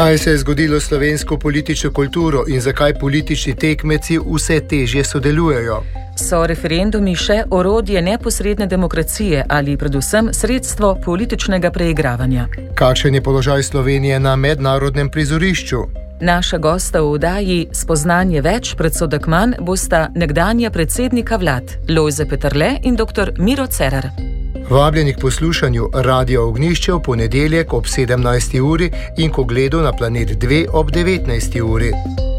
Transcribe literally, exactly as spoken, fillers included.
Kaj se je zgodilo s slovensko politično kulturo in zakaj politični tekmeci vse težje sodelujejo? So referendumi še orodje neposredne demokracije ali predvsem sredstvo političnega preigravanja? Kakšen je položaj Slovenije na mednarodnem prizorišču? Naša gosta v oddaji Spoznanje več, predsodek manj bosta nekdanja predsednika vlad Lojze Peterle in dr. Miro Cerar. Vabljeni k poslušanju Radia Ognjišče v ponedeljek ob sedemnajsti uri in k ogledu na Planet dva ob devetnajsti uri.